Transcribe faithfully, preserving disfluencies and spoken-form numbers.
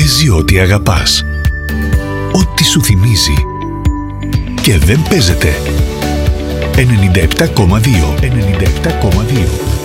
Παίζει ό,τι αγαπάς. Ό,τι σου θυμίζει. Και δεν παίζεται. ενενήντα επτά κόμμα δύο. ενενήντα επτά κόμμα δύο.